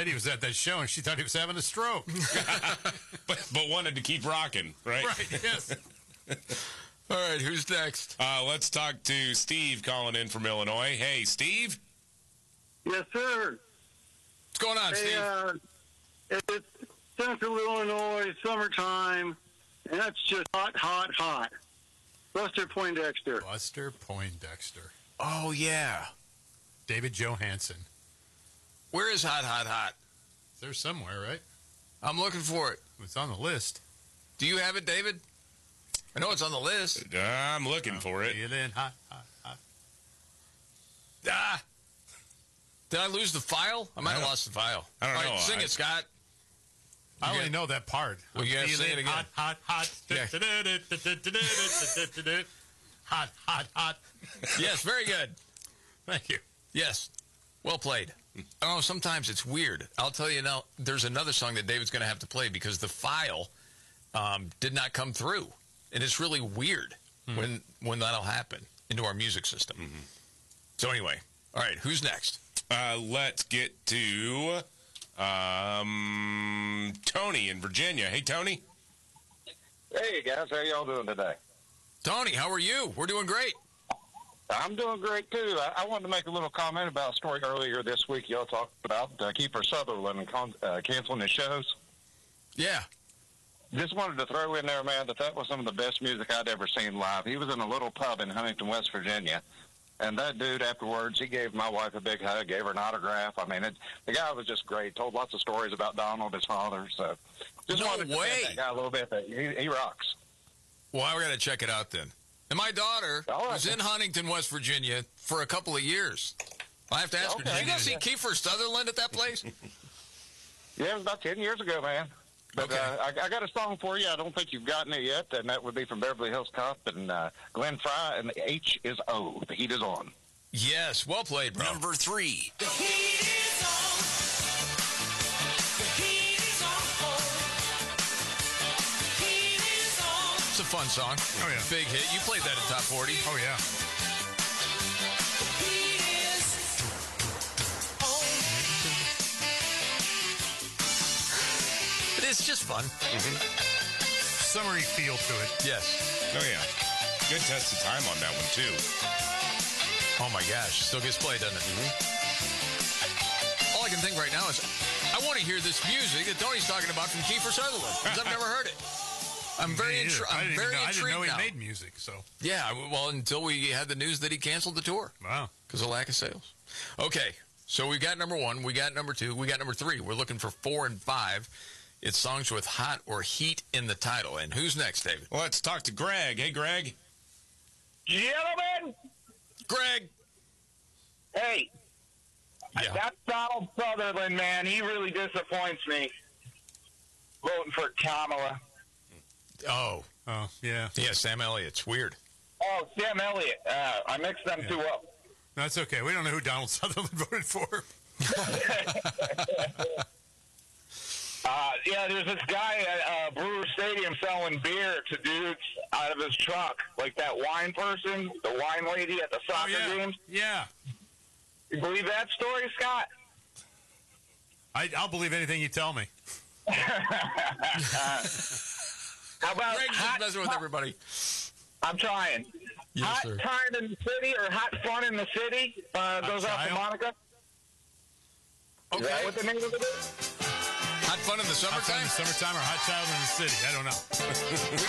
lady was at that show, and she thought he was having a stroke. but wanted to keep rocking, right? Right, yes. All right, who's next? Let's talk to Steve calling in from Illinois. Hey, Steve. Yes, sir. What's going on, Steve? It's Central Illinois, summertime, and that's just hot, hot, hot. Buster Poindexter. Buster Poindexter. Oh, yeah. David Johansen. Where is Hot, Hot, Hot? It's there somewhere, right? I'm looking for it. It's on the list. Do you have it, David? I know it's on the list. I'm looking for it. Feeling hot, hot, hot. Ah! Did I lose the file? I might have lost the file. I don't All know. right, sing it, Scott. I only know that part. Well, you gotta sing it again. Hot, hot, hot. Yeah. Hot, hot, hot. Yes, very good. Thank you. Yes. Well played. Oh, sometimes it's weird. I'll tell you now, there's another song that David's going to have to play because the file did not come through. And it's really weird when that'll happen into our music system. Mm-hmm. So anyway, all right, who's next? Let's get to Tony in Virginia. Hey, Tony. Hey, guys. How y'all doing today? Tony, how are you? We're doing great. I'm doing great, too. I wanted to make a little comment about a story earlier this week. Y'all talked about Kiefer Sutherland and canceling his shows. Yeah. Just wanted to throw in there, man, that was some of the best music I'd ever seen live. He was in a little pub in Huntington, West Virginia, and that dude afterwards, he gave my wife a big hug, gave her an autograph. I mean, the guy was just great. Told lots of stories about Donald, his father. So just wanted to defend that guy a little bit. That he rocks. Well, I got to check it out then. And my daughter was in Huntington, West Virginia for a couple of years. I have to ask her, did you go see Kiefer Sutherland at that place? Yeah, it was about 10 years ago, man. But I got a song for you. I don't think you've gotten it yet, and that would be from Beverly Hills Cop and Glenn Frey, and the H is O. The heat is on. Yes, well played, bro. Number 3. The heat is on. The heat is on. Heat is on. It's a fun song. Oh, yeah. Big hit. You played that at Top 40. Oh, yeah. The heat is on. It's just fun. Summery feel to it. Yes. Oh, yeah. Good test of time on that one, too. Oh, my gosh. Still gets played, doesn't it? All I can think right now is I want to hear this music that Tony's talking about from Kiefer Sutherland, because I've never heard it. I'm very intrigued. I didn't know he made music, so. Yeah, well, until we had the news that he canceled the tour. Wow. Because of lack of sales. Okay, so we got number 1, we got number 2, we got number 3. We're looking for 4 and 5. It's songs with hot or heat in the title. And who's next, David? Well, let's talk to Greg. Hey, Greg. Gentlemen! Greg! Hey, Yeah. that Donald Sutherland, man, he really disappoints me. Voting for Kamala. Oh, yeah. Yeah, Sam Elliott's weird. Oh, Sam Elliott. I mixed them two up. No, that's okay. We don't know who Donald Sutherland voted for. Yeah, there's this guy at Brewer Stadium selling beer to dudes out of his truck, like that wine person, the wine lady at the soccer games. Yeah. You believe that story, Scott? I'll believe anything you tell me. How about Greg's just messing with everybody. I'm trying. Yes, hot sir. time in the city or hot fun in the city goes out to Monica. Okay. Is that what the name of it is? Hot fun in the Hot fun in summertime? the summertime or hot child in the city? I don't know. We